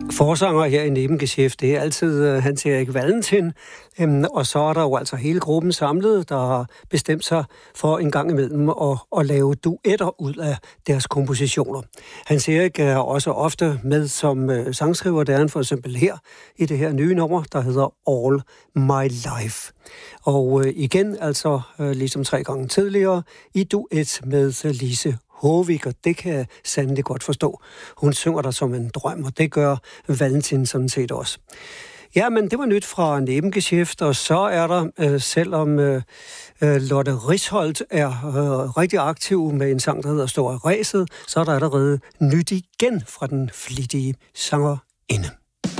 Forsanger her i Nebengeschæft, det er altid Hans Erik Valentin, og så er der jo altså hele gruppen samlet, der har bestemt sig for en gang imellem at lave duetter ud af deres kompositioner. Hans Erik er også ofte med som sangskriver, der er han for eksempel her i det her nye nummer, der hedder All My Life. Og igen, altså ligesom 3 gange tidligere, i duet med Lise Håvik, og det kan jeg sandelig godt forstå. Hun synger der som en drøm, og det gør Valentin sådan set også. Ja, men det var nyt fra Nebengeschæft, og så er der, selvom Lotte Risholdt er rigtig aktiv med en sang, der hedder Stå af ræset, så er der allerede nyt igen fra den flittige sangerinde.